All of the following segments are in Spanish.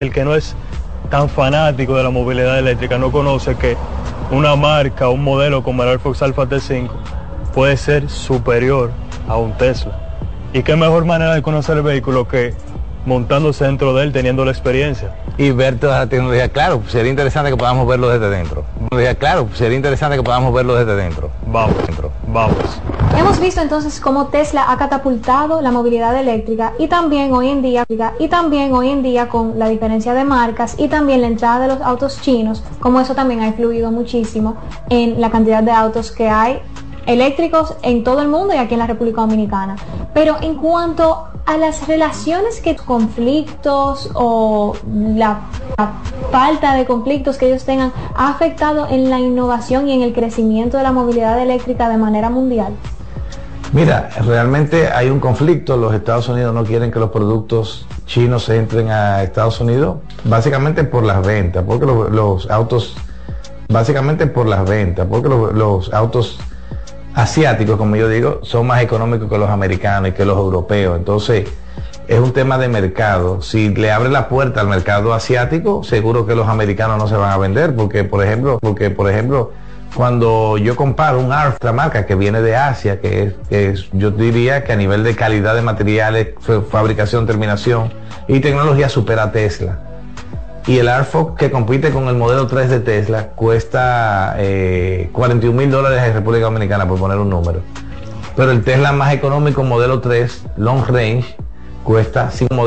El que no es tan fanático de la movilidad eléctrica no conoce que una marca, un modelo como el Air Fox Alpha T5 puede ser superior a un Tesla. ¿Y qué mejor manera de conocer el vehículo que montándose dentro de él, teniendo la experiencia? Y ver toda la tecnología. Claro, sería interesante que podamos verlo desde dentro. Claro, sería interesante que podamos verlo desde dentro. Vamos. Hemos visto entonces cómo Tesla ha catapultado la movilidad eléctrica y también hoy en día con la diferencia de marcas y también la entrada de los autos chinos, como eso también ha influido muchísimo en la cantidad de autos que hay eléctricos en todo el mundo y aquí en la República Dominicana. Pero en cuanto a las relaciones, que conflictos o la falta de conflictos que ellos tengan ha afectado en la innovación y en el crecimiento de la movilidad eléctrica de manera mundial. Mira, realmente hay un conflicto. Los Estados Unidos no quieren que los productos chinos entren a Estados Unidos, básicamente por las ventas, porque los autos asiáticos, como yo digo, son más económicos que los americanos y que los europeos. Entonces es un tema de mercado. Si le abre la puerta al mercado asiático, seguro que los americanos no se van a vender, porque por ejemplo cuando yo comparo un ARF, otra marca que viene de Asia, que es, yo diría que a nivel de calidad de materiales, fabricación, terminación y tecnología supera a Tesla. Y el AirFox, que compite con el modelo 3 de Tesla, cuesta $41,000 en República Dominicana, por poner un número. Pero el Tesla más económico, modelo 3 Long Range, cuesta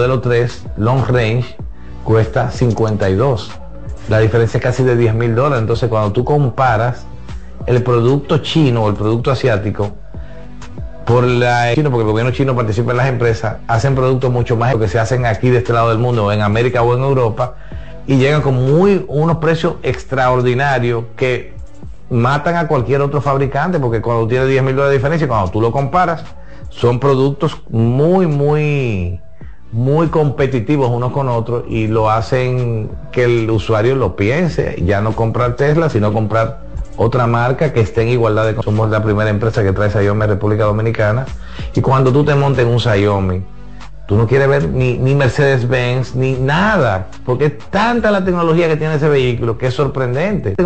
52. La diferencia es casi de $10,000. Entonces, cuando tú comparas el producto chino o el producto asiático, porque el gobierno chino participa en las empresas, hacen productos mucho más que se hacen aquí de este lado del mundo, en América o en Europa, y llegan con unos precios extraordinarios que matan a cualquier otro fabricante, porque cuando tiene $10,000 de diferencia, cuando tú lo comparas, son productos muy competitivos unos con otros, y lo hacen que el usuario lo piense, ya no comprar Tesla, sino comprar otra marca que esté en igualdad de... Somos la primera empresa que trae Xiaomi a República Dominicana, y cuando tú te montes en un Xiaomi, tú no quieres ver ni Mercedes-Benz, ni nada, porque es tanta la tecnología que tiene ese vehículo que es sorprendente.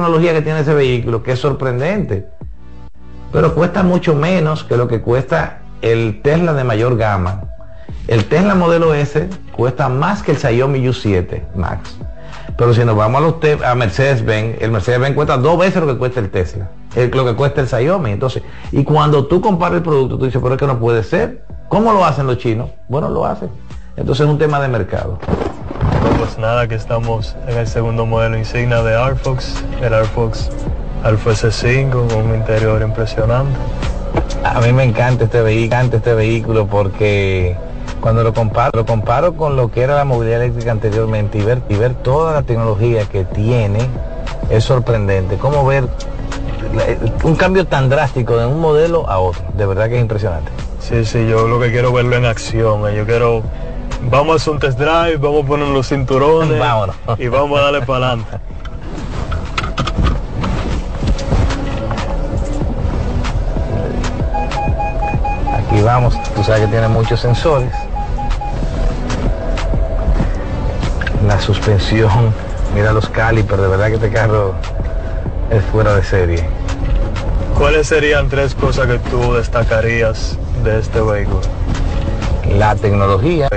Pero cuesta mucho menos que lo que cuesta el Tesla de mayor gama. El Tesla modelo S cuesta más que el Xiaomi U7 Max. Pero si nos vamos a Mercedes-Benz, el Mercedes-Benz cuesta 2 veces lo que cuesta el Tesla, lo que cuesta el Xiaomi. Entonces, y cuando tú comparas el producto, tú dices, pero es que no puede ser. ¿Cómo lo hacen los chinos? Bueno, lo hacen. Entonces es un tema de mercado. Pues nada, que estamos en el segundo modelo insignia de Air Fox, el Air Fox Alpha S5, con un interior impresionante. A mí me encanta este vehículo porque cuando lo comparo con lo que era la movilidad eléctrica anteriormente y ver toda la tecnología que tiene, es sorprendente. Cómo ver un cambio tan drástico de un modelo a otro, de verdad que es impresionante. Sí, yo lo que quiero verlo en acción. Vamos a hacer un test drive, vamos a poner los cinturones. Vámonos. Y vamos a darle para adelante. Aquí vamos, tú sabes que tiene muchos sensores. La suspensión, mira los calipers, de verdad que este carro es fuera de serie. ¿Cuáles serían 3 cosas que tú destacarías de este vehículo? La tecnología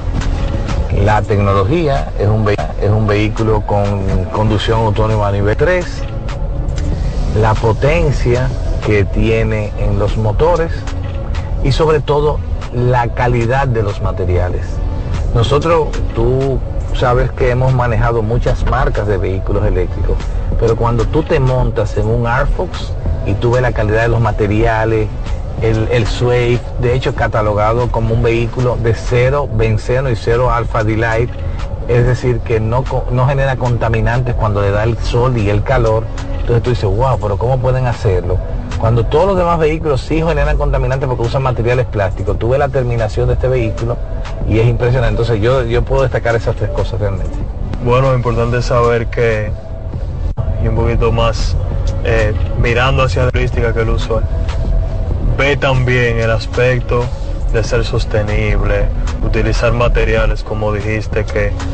es un vehículo con conducción autónoma a nivel 3. La potencia que tiene en los motores y sobre todo la calidad de los materiales. Nosotros, tú sabes que hemos manejado muchas marcas de vehículos eléctricos, pero cuando tú te montas en un AirFox y tú ves la calidad de los materiales, el Swift, de hecho catalogado como un vehículo de 0 benceno y 0 alfa D-Light, es decir, que no genera contaminantes cuando le da el sol y el calor. Entonces tú dices, wow, pero ¿cómo pueden hacerlo? Cuando todos los demás vehículos sí generan contaminantes porque usan materiales plásticos. Tú ves la terminación de este vehículo y es impresionante. Entonces yo puedo destacar esas 3 cosas realmente. Bueno, lo importante es saber que, y un poquito más mirando hacia la turística que el usuario ve también el aspecto de ser sostenible, utilizar materiales, como dijiste, que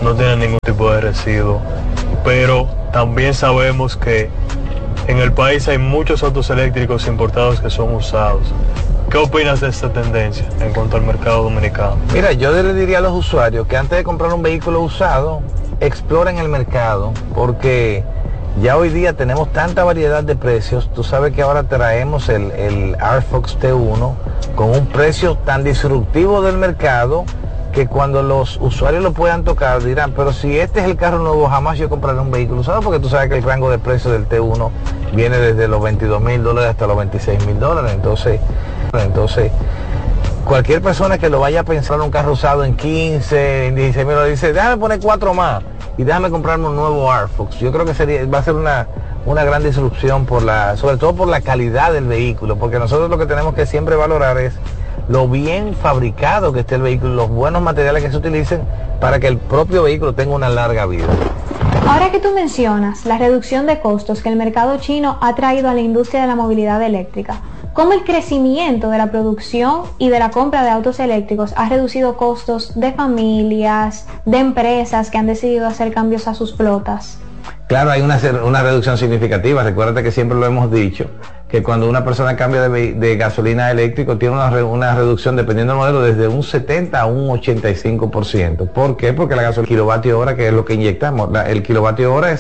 no tienen ningún tipo de residuo, pero también sabemos que en el país hay muchos autos eléctricos importados que son usados. ¿Qué opinas de esta tendencia en cuanto al mercado dominicano? Mira, yo le diría a los usuarios que antes de comprar un vehículo usado, exploren el mercado, porque ya hoy día tenemos tanta variedad de precios. Tú sabes que ahora traemos el RFox T1 con un precio tan disruptivo del mercado que cuando los usuarios lo puedan tocar dirán, pero si este es el carro nuevo, jamás yo compraré un vehículo usado, porque tú sabes que el rango de precio del T1 viene desde los $22,000 hasta los $26,000. Entonces, cualquier persona que lo vaya a pensar en un carro usado en 15, en 16,000, dice, déjame poner 4 más y déjame comprarme un nuevo RFox. Yo creo que va a ser una gran disrupción sobre todo por la calidad del vehículo, porque nosotros lo que tenemos que siempre valorar es lo bien fabricado que esté el vehículo, los buenos materiales que se utilicen para que el propio vehículo tenga una larga vida. Ahora que tú mencionas la reducción de costos que el mercado chino ha traído a la industria de la movilidad eléctrica, ¿cómo el crecimiento de la producción y de la compra de autos eléctricos ha reducido costos de familias, de empresas que han decidido hacer cambios a sus flotas? Claro, hay una reducción significativa. Recuérdate que siempre lo hemos dicho, que cuando una persona cambia de gasolina a eléctrico tiene una reducción, dependiendo del modelo, desde un 70 a un 85%. ¿Por qué? Porque la gasolina kilovatio hora, que es lo que inyectamos, el kilovatio hora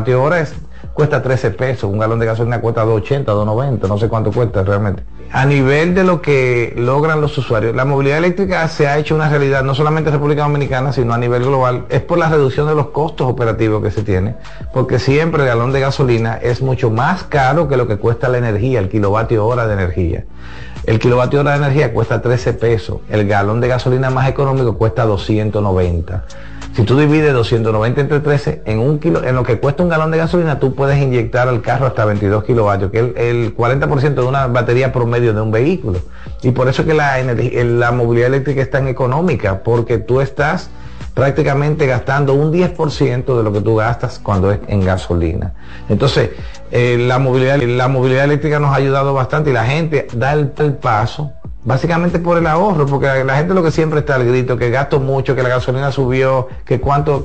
cuesta 13 pesos, un galón de gasolina cuesta 2.80, 2.90, no sé cuánto cuesta realmente. A nivel de lo que logran los usuarios, la movilidad eléctrica se ha hecho una realidad, no solamente en República Dominicana, sino a nivel global, es por la reducción de los costos operativos que se tiene, porque siempre el galón de gasolina es mucho más caro que lo que cuesta la energía, el kilovatio hora de energía. El kilovatio hora de energía cuesta 13 pesos, el galón de gasolina más económico cuesta 290. Si tú divides 290 entre 13, en lo que cuesta un galón de gasolina, tú puedes inyectar al carro hasta 22 kilovatios, que es el 40% de una batería promedio de un vehículo. Y por eso es que la movilidad eléctrica es tan económica, porque tú estás prácticamente gastando un 10% de lo que tú gastas cuando es en gasolina. Entonces, la movilidad eléctrica nos ha ayudado bastante y la gente da el paso básicamente por el ahorro, porque la gente lo que siempre está al grito, que gasto mucho, que la gasolina subió, que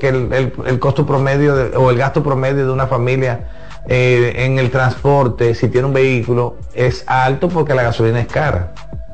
el costo promedio o el gasto promedio de una familia en el transporte, si tiene un vehículo, es alto porque la gasolina es cara.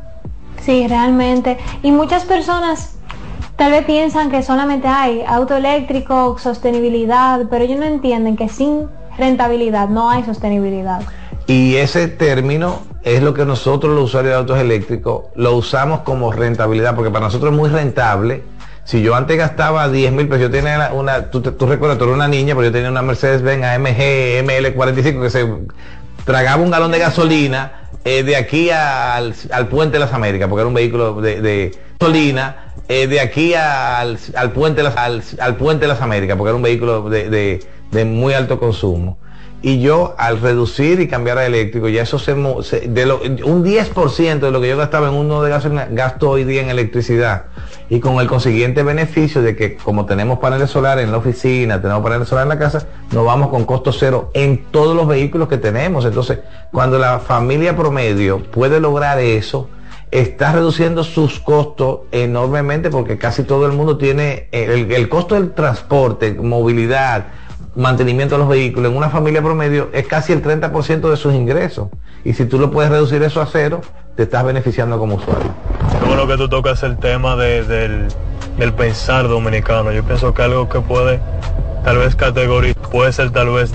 Sí, realmente. Y muchas personas tal vez piensan que solamente hay auto eléctrico, sostenibilidad, pero ellos no entienden que sin rentabilidad no hay sostenibilidad. Y ese término es lo que nosotros los usuarios de autos eléctricos lo usamos como rentabilidad, porque para nosotros es muy rentable. Si yo antes gastaba 10,000 pesos, yo tenía tú recuerdas, tú eres una niña, pero yo tenía una Mercedes-Benz AMG ML45 que se tragaba un galón de gasolina de aquí al Puente de las Américas, porque era un vehículo de gasolina de aquí al Puente de las Américas, porque era un vehículo de muy alto consumo. Y yo, al reducir y cambiar a eléctrico, ya eso un 10% de lo que yo gastaba en uno de gasolina, gasto hoy día en electricidad. Y con el consiguiente beneficio de que, como tenemos paneles solares en la oficina, tenemos paneles solares en la casa, nos vamos con costo cero en todos los vehículos que tenemos. Entonces, cuando la familia promedio puede lograr eso, está reduciendo sus costos enormemente, porque casi todo el mundo tiene el costo del transporte, movilidad, mantenimiento de los vehículos en una familia promedio es casi el 30% de sus ingresos, y si tú lo puedes reducir eso a cero, te estás beneficiando como usuario. Qué bueno que tú tocas el tema del pensar dominicano. Yo pienso que algo que puede tal vez categorizar, puede ser tal vez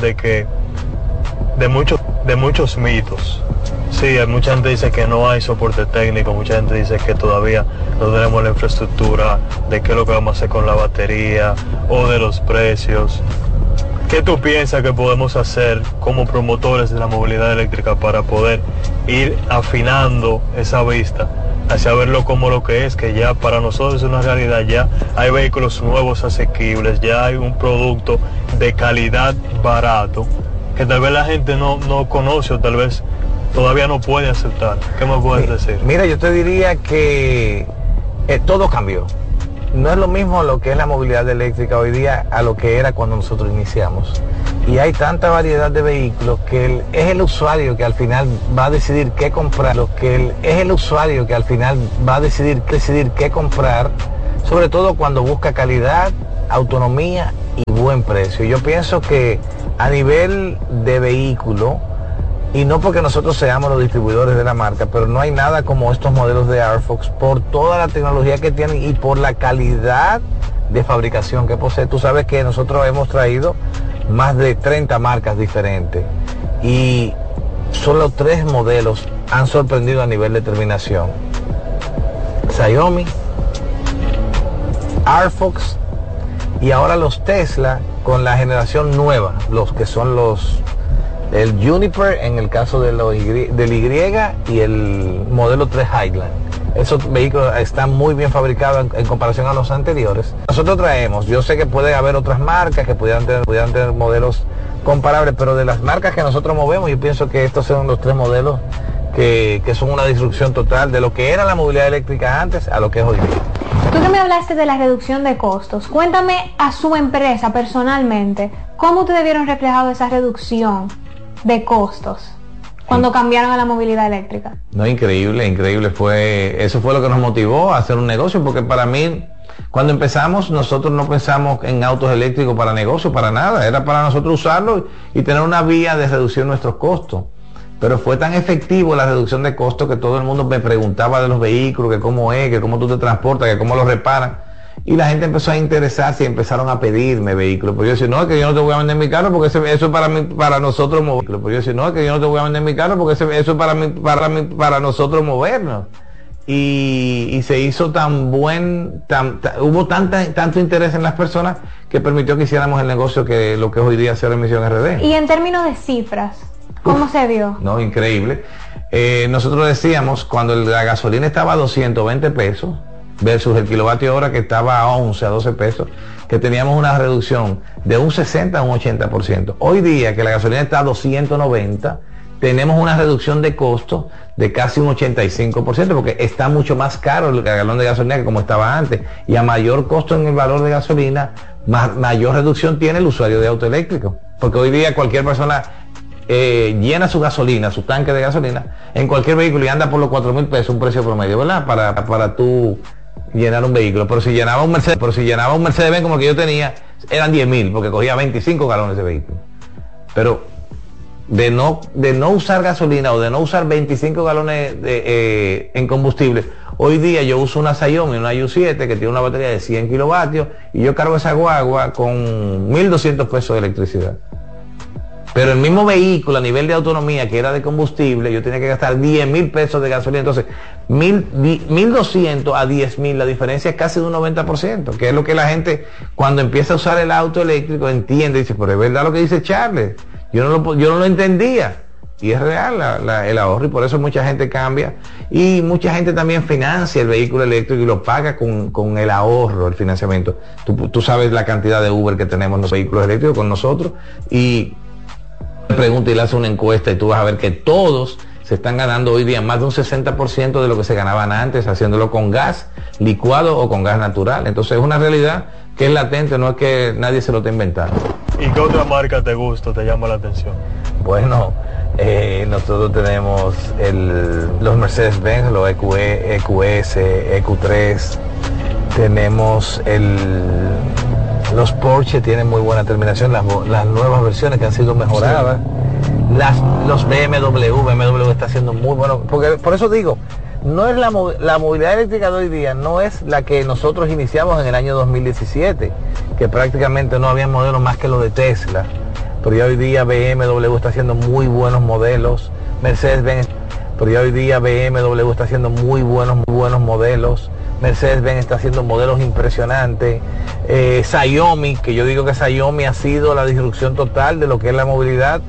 de muchos mitos. Sí, hay mucha gente dice que no hay soporte técnico, mucha gente dice que todavía no tenemos la infraestructura de qué es lo que vamos a hacer con la batería o de los precios. ¿Qué tú piensas que podemos hacer como promotores de la movilidad eléctrica para poder ir afinando esa vista hacia verlo como lo que es, que ya para nosotros es una realidad? Ya hay vehículos nuevos asequibles, ya hay un producto de calidad barato que tal vez la gente no conoce o tal vez todavía no puede aceptar. ¿Qué me puedes decir? Mira, yo te diría que todo cambió. No es lo mismo lo que es la movilidad eléctrica hoy día a lo que era cuando nosotros iniciamos. Y hay tanta variedad de vehículos que es el usuario que al final va a decidir qué comprar. Es el usuario que al final va a decidir qué comprar, sobre todo cuando busca calidad autonomía y buen precio. Yo pienso que a nivel de vehículo, y no porque nosotros seamos los distribuidores de la marca, pero no hay nada como estos modelos de Arfox por toda la tecnología que tienen y por la calidad de fabricación que posee. Tú sabes que nosotros hemos traído más de 30 marcas diferentes y solo 3 modelos han sorprendido a nivel de terminación: Xiaomi, Arfox y ahora los Tesla con la generación nueva, los que son el Juniper en el caso del Y y el modelo 3 Highland. Esos vehículos están muy bien fabricados en comparación a los anteriores. Nosotros traemos, yo sé que puede haber otras marcas que pudieran tener modelos comparables, pero de las marcas que nosotros movemos, yo pienso que estos son los 3 modelos que son una disrupción total de lo que era la movilidad eléctrica antes a lo que es hoy día. Tú que me hablaste de la reducción de costos, cuéntame a su empresa personalmente, ¿cómo ustedes vieron reflejado esa reducción de costos cuando cambiaron a la movilidad eléctrica? No, increíble, eso fue lo que nos motivó a hacer un negocio, porque para mí, cuando empezamos, nosotros no pensamos en autos eléctricos para negocio, para nada, era para nosotros usarlo y tener una vía de reducir nuestros costos. Pero fue tan efectivo la reducción de costos que todo el mundo me preguntaba de los vehículos, que cómo es, que cómo tú te transportas, que cómo los reparan. Y la gente empezó a interesarse y empezaron a pedirme vehículos. Pero yo decía, no, es que yo no te voy a vender mi carro porque eso es para nosotros movernos. Pero yo decía, no, es que yo no te voy a vender mi carro porque eso es para nosotros movernos. Y se hizo hubo tanto interés en las personas que permitió que hiciéramos el negocio que lo que es hoy día Cero Emisión RD. Y en términos de cifras, ¿cómo se vio? No, increíble. Nosotros decíamos, cuando la gasolina estaba a 220 pesos, versus el kilovatio hora que estaba a 11, a 12 pesos, que teníamos una reducción de un 60 a un 80%. Hoy día, que la gasolina está a 290, tenemos una reducción de costo de casi un 85%, porque está mucho más caro el galón de gasolina que como estaba antes, y a mayor costo en el valor de gasolina, mayor reducción tiene el usuario de auto eléctrico, porque hoy día cualquier persona llena su gasolina, su tanque de gasolina, en cualquier vehículo y anda por los 4.000 pesos, un precio promedio, ¿verdad? Para tú llenar un vehículo. Pero si llenaba un Mercedes-Benz como el que yo tenía, eran 10.000, porque cogía 25 galones de vehículo. Pero de no usar gasolina o de no usar 25 galones en combustible, hoy día yo uso una Xiaomi, una U7 que tiene una batería de 100 kilovatios y yo cargo esa guagua con 1.200 pesos de electricidad. Pero el mismo vehículo a nivel de autonomía que era de combustible, yo tenía que gastar 10.000 pesos de gasolina. Entonces 1.200 a 10.000, la diferencia es casi de un 90%, que es lo que la gente cuando empieza a usar el auto eléctrico entiende y dice, pero es verdad lo que dice Charles, yo no lo entendía. Y es real el ahorro, y por eso mucha gente cambia, y mucha gente también financia el vehículo eléctrico y lo paga con el ahorro, el financiamiento. Tú sabes la cantidad de Uber que tenemos en los vehículos eléctricos con nosotros, y pregunta y le hace una encuesta y tú vas a ver que todos se están ganando hoy día más de un 60% de lo que se ganaban antes haciéndolo con gas licuado o con gas natural. Entonces es una realidad que es latente, no es que nadie se lo esté inventando. ¿Y qué otra marca te gusta, te llama la atención? Bueno, nosotros tenemos los Mercedes-Benz, los EQS, EQ3, tenemos los Porsche tienen muy buena terminación, las nuevas versiones que han sido mejoradas, sí. Los BMW está haciendo muy bueno, porque por eso digo, no es la movilidad eléctrica de hoy día, no es la que nosotros iniciamos en el año 2017, que prácticamente no había modelos más que los de Tesla, pero ya hoy día BMW está haciendo muy buenos modelos, Mercedes-Benz, pero ya hoy día BMW está haciendo muy buenos modelos, Mercedes-Benz está haciendo modelos impresionantes, Xiaomi, que yo digo que Xiaomi ha sido la disrupción total de lo que es la movilidad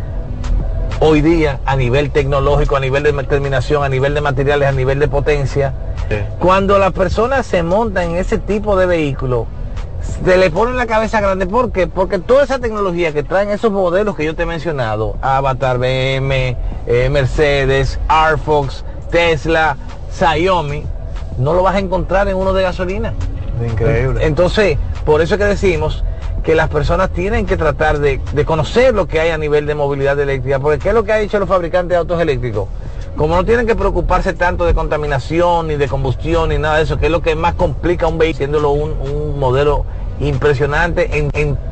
hoy día a nivel tecnológico, a nivel de terminación, a nivel de materiales, a nivel de potencia. Sí. Cuando las personas se montan en ese tipo de vehículo, se le pone la cabeza grande. ¿Por qué? Porque toda esa tecnología que traen esos modelos que yo te he mencionado, Avatar, BM, Mercedes, Arfox, Tesla, Xiaomi, no lo vas a encontrar en uno de gasolina. Increíble. Entonces, por eso es que decimos que las personas tienen que tratar de conocer lo que hay a nivel de movilidad eléctrica, porque ¿qué es lo que han hecho los fabricantes de autos eléctricos? Como no tienen que preocuparse tanto de contaminación, ni de combustión, ni nada de eso, que es lo que más complica un vehículo, siéndolo un modelo impresionante en